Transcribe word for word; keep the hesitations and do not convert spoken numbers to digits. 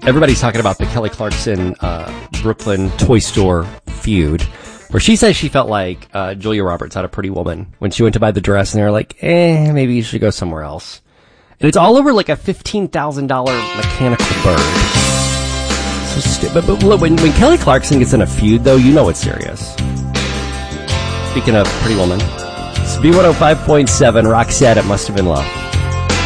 everybody's talking about the Kelly Clarkson, uh, Brooklyn toy store feud, where she says she felt like, uh, Julia Roberts had a Pretty Woman when she went to buy the dress, and they were like, eh, maybe you should go somewhere else. And it's all over like a fifteen thousand dollars mechanical bird. So stupid. But look, when, when Kelly Clarkson gets in a feud, though, you know it's serious. Speaking of Pretty Woman, it's B one oh five point seven, Roxette, It Must Have Been Love.